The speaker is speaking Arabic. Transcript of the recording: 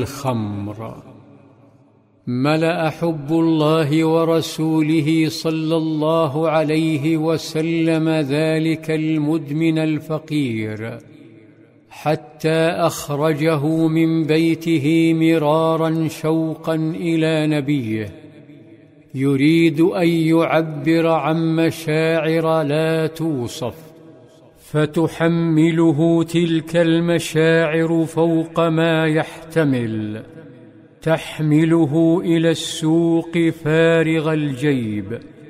الخمر. ملأ حب الله ورسوله صلى الله عليه وسلم ذلك المدمن الفقير حتى أخرجه من بيته مرارا شوقا إلى نبيه، يريد أن يعبر عن مشاعر لا توصف، فتحمله تلك المشاعر فوق ما يحتمل، تحمله إلى السوق فارغ الجيب